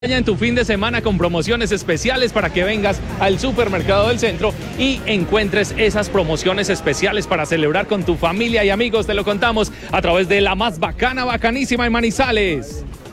En tu fin de semana con promociones especiales para que vengas al Supermercado del Centro y encuentres esas promociones especiales para celebrar con tu familia y amigos. Te lo contamos a través de la más bacana, bacanísima de Manizales.